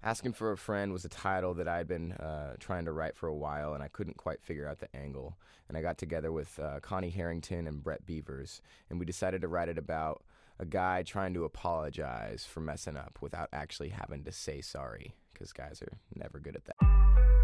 Asking for a Friend was a title that I'd been trying to write for a while, and I couldn't quite figure out the angle. And I got together with Connie Harrington and Brett Beavers, and we decided to write it about a guy trying to apologize for messing up without actually having to say sorry, because guys are never good at that.